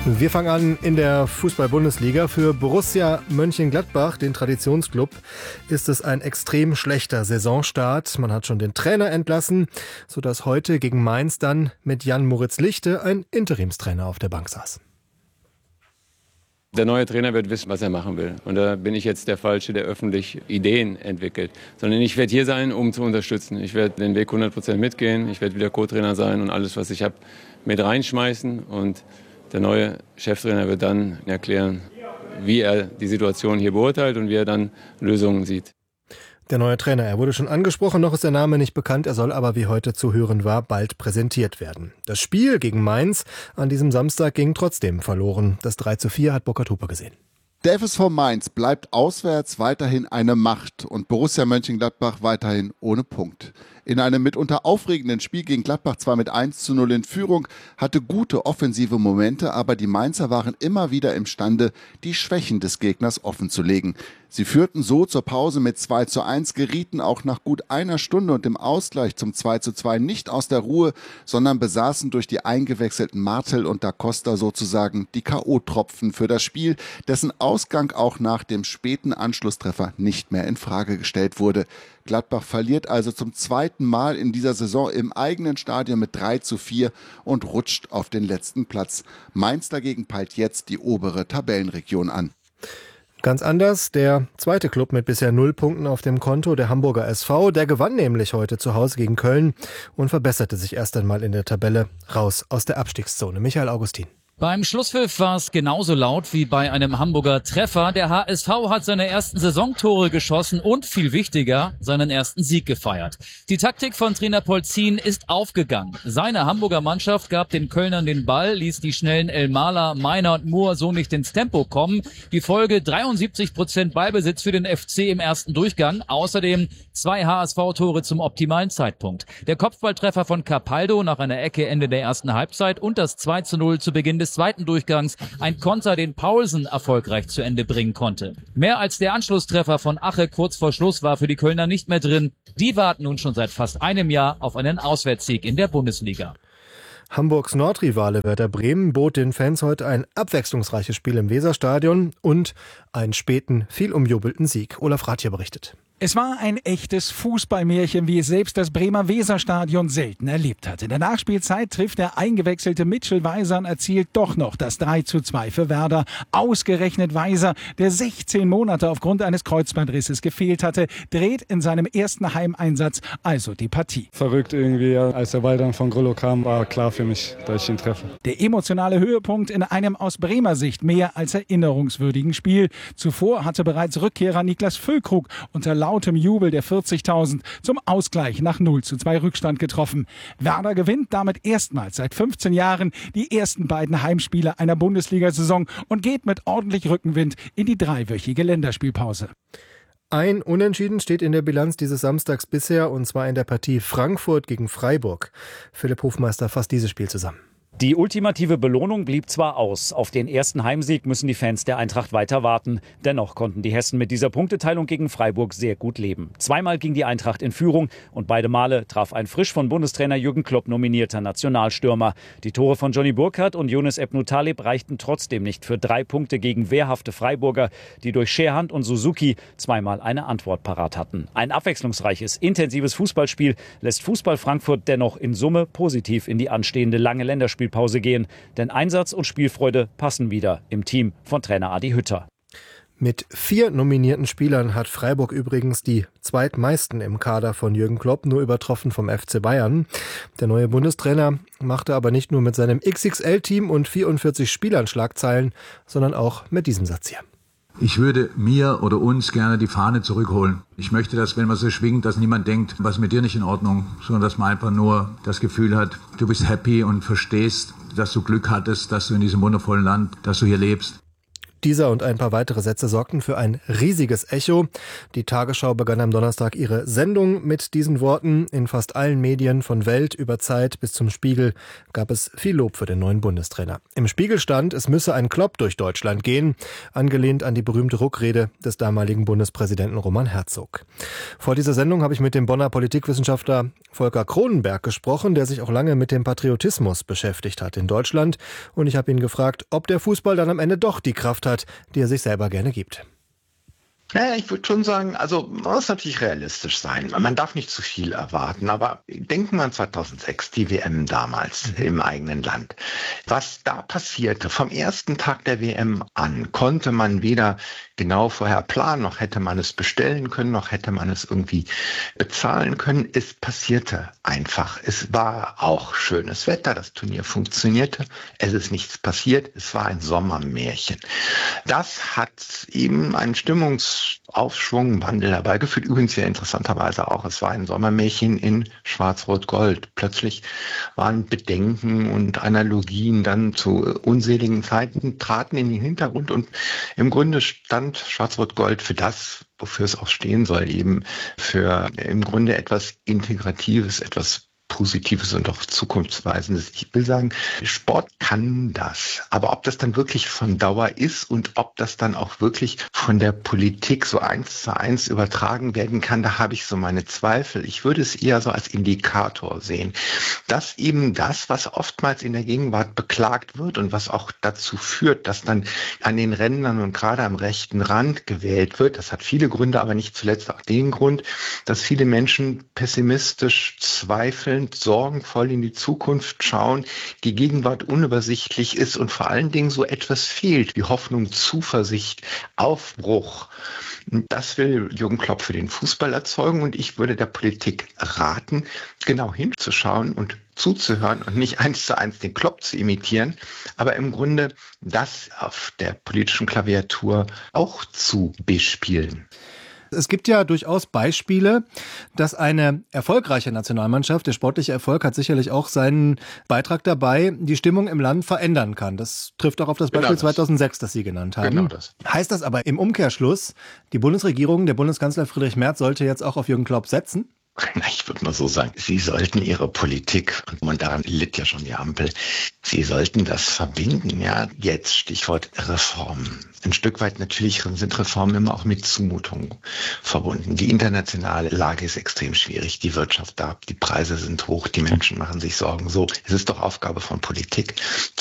Wir fangen an in der Fußball-Bundesliga. Für Borussia Mönchengladbach, den Traditionsclub, ist es ein extrem schlechter Saisonstart. Man hat schon den Trainer entlassen, sodass heute gegen Mainz dann mit Jan-Moritz Lichte ein Interimstrainer auf der Bank saß. Der neue Trainer wird wissen, was er machen will. Und da bin ich jetzt der Falsche, der öffentlich Ideen entwickelt. Sondern ich werde hier sein, um zu unterstützen. Ich werde den Weg 100% mitgehen. Ich werde wieder Co-Trainer sein und alles, was ich habe, mit reinschmeißen. Und der neue Cheftrainer wird dann erklären, wie er die Situation hier beurteilt und wie er dann Lösungen sieht. Der neue Trainer, er wurde schon angesprochen, noch ist der Name nicht bekannt, er soll aber, wie heute zu hören war, bald präsentiert werden. Das Spiel gegen Mainz an diesem Samstag ging trotzdem verloren. Das 3:4 hat Burkhard Huper gesehen. Der FSV Mainz bleibt auswärts weiterhin eine Macht und Borussia Mönchengladbach weiterhin ohne Punkt. In einem mitunter aufregenden Spiel gegen Gladbach zwar mit 1:0 in Führung, hatte gute offensive Momente, aber die Mainzer waren immer wieder imstande, die Schwächen des Gegners offenzulegen. Sie führten so zur Pause mit 2:1, gerieten auch nach gut einer Stunde und dem Ausgleich zum 2:2 nicht aus der Ruhe, sondern besaßen durch die eingewechselten Martel und Da Costa sozusagen die K.O.-Tropfen für das Spiel, dessen Ausgang auch nach dem späten Anschlusstreffer nicht mehr in Frage gestellt wurde. Gladbach verliert also zum zweiten Mal in dieser Saison im eigenen Stadion mit 3:4 und rutscht auf den letzten Platz. Mainz dagegen peilt jetzt die obere Tabellenregion an. Ganz anders, der zweite Club mit bisher 0 Punkten auf dem Konto, der Hamburger SV, der gewann nämlich heute zu Hause gegen Köln und verbesserte sich erst einmal in der Tabelle, raus aus der Abstiegszone. Michael Augustin. Beim Schlusspfiff war es genauso laut wie bei einem Hamburger Treffer. Der HSV hat seine ersten Saisontore geschossen und, viel wichtiger, seinen ersten Sieg gefeiert. Die Taktik von Trainer Polzin ist aufgegangen. Seine Hamburger Mannschaft gab den Kölnern den Ball, ließ die schnellen Elmaler, Meiner und Moore so nicht ins Tempo kommen. Die Folge 73% Ballbesitz für den FC im ersten Durchgang. Außerdem 2 HSV-Tore zum optimalen Zeitpunkt. Der Kopfballtreffer von Capaldo nach einer Ecke Ende der ersten Halbzeit und das 2:0 zu Beginn des zweiten Durchgangs, ein Konter, den Paulsen erfolgreich zu Ende bringen konnte. Mehr als der Anschlusstreffer von Ache kurz vor Schluss war für die Kölner nicht mehr drin. Die warten nun schon seit fast einem Jahr auf einen Auswärtssieg in der Bundesliga. Hamburgs Nordrivale Werder Bremen bot den Fans heute ein abwechslungsreiches Spiel im Weserstadion und einen späten, viel umjubelten Sieg. Olaf Rath hier berichtet. Es war ein echtes Fußballmärchen, wie es selbst das Bremer Weserstadion selten erlebt hat. In der Nachspielzeit trifft der eingewechselte Mitchell Weiser und erzielt doch noch das 3:2 für Werder. Ausgerechnet Weiser, der 16 Monate aufgrund eines Kreuzbandrisses gefehlt hatte, dreht in seinem ersten Heimeinsatz also die Partie. Verrückt irgendwie, als der Ball dann von Grullo kam, war klar für mich, dass ich ihn treffe. Der emotionale Höhepunkt in einem aus Bremer Sicht mehr als erinnerungswürdigen Spiel. Zuvor hatte bereits Rückkehrer Niklas Füllkrug unter lautem Jubel der 40.000 zum Ausgleich nach 0:2 Rückstand getroffen. Werder gewinnt damit erstmals seit 15 Jahren die ersten beiden Heimspiele einer Bundesliga-Saison und geht mit ordentlich Rückenwind in die 3-wöchige Länderspielpause. Ein Unentschieden steht in der Bilanz dieses Samstags bisher, und zwar in der Partie Frankfurt gegen Freiburg. Philipp Hofmeister fasst dieses Spiel zusammen. Die ultimative Belohnung blieb zwar aus. Auf den ersten Heimsieg müssen die Fans der Eintracht weiter warten. Dennoch konnten die Hessen mit dieser Punkteteilung gegen Freiburg sehr gut leben. Zweimal ging die Eintracht in Führung und beide Male traf ein frisch von Bundestrainer Jürgen Klopp nominierter Nationalstürmer. Die Tore von Johnny Burkhardt und Younes Ebnou Taleb reichten trotzdem nicht für 3 Punkte gegen wehrhafte Freiburger, die durch Scherhand und Suzuki zweimal eine Antwort parat hatten. Ein abwechslungsreiches, intensives Fußballspiel lässt Fußball Frankfurt dennoch in Summe positiv in die anstehende lange Länderspielpause gehen, denn Einsatz und Spielfreude passen wieder im Team von Trainer Adi Hütter. Mit 4 nominierten Spielern hat Freiburg übrigens die zweitmeisten im Kader von Jürgen Klopp, nur übertroffen vom FC Bayern. Der neue Bundestrainer machte aber nicht nur mit seinem XXL-Team und 44 Spielern Schlagzeilen, sondern auch mit diesem Satz hier. Ich würde mir oder uns gerne die Fahne zurückholen. Ich möchte, dass, wenn man so schwingt, dass niemand denkt, was ist mit dir nicht in Ordnung, sondern dass man einfach nur das Gefühl hat, du bist happy und verstehst, dass du Glück hattest, dass du in diesem wundervollen Land, dass du hier lebst. Dieser und ein paar weitere Sätze sorgten für ein riesiges Echo. Die Tagesschau begann am Donnerstag ihre Sendung mit diesen Worten. In fast allen Medien von Welt über Zeit bis zum Spiegel gab es viel Lob für den neuen Bundestrainer. Im Spiegel stand, es müsse ein Klopp durch Deutschland gehen, angelehnt an die berühmte Ruckrede des damaligen Bundespräsidenten Roman Herzog. Vor dieser Sendung habe ich mit dem Bonner Politikwissenschaftler Volker Cronenberg gesprochen, der sich auch lange mit dem Patriotismus beschäftigt hat in Deutschland. Und ich habe ihn gefragt, ob der Fußball dann am Ende doch die Kraft hat, die er sich selber gerne gibt. Naja, ich würde schon sagen, also man muss natürlich realistisch sein. Man darf nicht zu viel erwarten, aber denken wir an 2006, die WM damals im eigenen Land. Was da passierte, vom ersten Tag der WM an, konnte man weder genau vorher planen, noch hätte man es bestellen können, noch hätte man es irgendwie bezahlen können. Es passierte einfach. Es war auch schönes Wetter, das Turnier funktionierte, es ist nichts passiert, es war ein Sommermärchen. Das hat eben einen Stimmungsaufschwung, Wandel herbeigeführt. Übrigens ja interessanterweise auch, es war ein Sommermärchen in Schwarz-Rot-Gold. Plötzlich waren Bedenken und Analogien dann zu unseligen Zeiten, traten in den Hintergrund und im Grunde stand Schwarz-Rot-Gold für das, wofür es auch stehen soll, eben für im Grunde etwas Integratives, etwas Positives und auch Zukunftsweisendes. Ich will sagen, Sport kann das. Aber ob das dann wirklich von Dauer ist und ob das dann auch wirklich von der Politik so 1:1 übertragen werden kann, da habe ich so meine Zweifel. Ich würde es eher so als Indikator sehen, dass eben das, was oftmals in der Gegenwart beklagt wird und was auch dazu führt, dass dann an den Rändern und gerade am rechten Rand gewählt wird, das hat viele Gründe, aber nicht zuletzt auch den Grund, dass viele Menschen pessimistisch zweifeln, sorgenvoll in die Zukunft schauen, die Gegenwart unübersichtlich ist und vor allen Dingen so etwas fehlt, wie Hoffnung, Zuversicht, Aufbruch. Das will Jürgen Klopp für den Fußball erzeugen und ich würde der Politik raten, genau hinzuschauen und zuzuhören und nicht 1:1 den Klopp zu imitieren, aber im Grunde das auf der politischen Klaviatur auch zu bespielen. Es gibt ja durchaus Beispiele, dass eine erfolgreiche Nationalmannschaft, der sportliche Erfolg hat sicherlich auch seinen Beitrag dabei, die Stimmung im Land verändern kann. Das trifft auch auf das Beispiel 2006, das Sie genannt haben. Genau das. Heißt das aber im Umkehrschluss, die Bundesregierung, der Bundeskanzler Friedrich Merz sollte jetzt auch auf Jürgen Klopp setzen? Ich würde mal so sagen, Sie sollten Ihre Politik, und daran litt ja schon die Ampel, Sie sollten das verbinden, ja, jetzt Stichwort Reformen. Ein Stück weit natürlich sind Reformen immer auch mit Zumutung verbunden. Die internationale Lage ist extrem schwierig, die Wirtschaft da, die Preise sind hoch, die Menschen machen sich Sorgen. So, es ist doch Aufgabe von Politik,